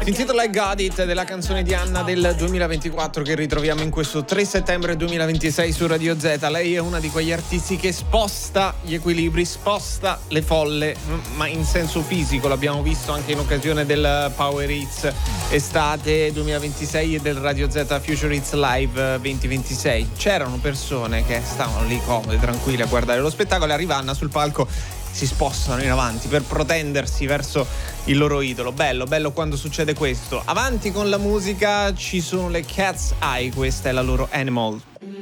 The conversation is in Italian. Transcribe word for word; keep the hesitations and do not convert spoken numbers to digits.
Intitola I Got It, della canzone di Anna del duemilaventiquattro, che ritroviamo in questo tre settembre duemilaventisei su Radio Z. Lei è una di quegli artisti che sposta gli equilibri, sposta le folle, ma in senso fisico. L'abbiamo visto anche in occasione del Power Hits estate duemilaventisei e del Radio Z Future Hits Live duemilaventisei. C'erano persone che stavano lì comode, tranquille a guardare lo spettacolo, e arriva Anna sul palco, si spostano in avanti per protendersi verso il loro idolo. Bello, bello quando succede questo. Avanti con la musica, ci sono le Cat's Eye, questa è la loro Animal.